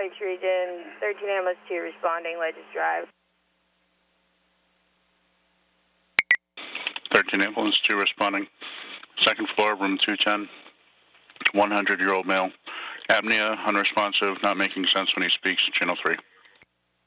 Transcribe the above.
Lakes region, 13 ambulance 2 responding, Ledges Drive. 13 ambulance 2 responding. Second floor, room 210. 100-year-old male. Apnea, unresponsive, not making sense when he speaks. Channel 3.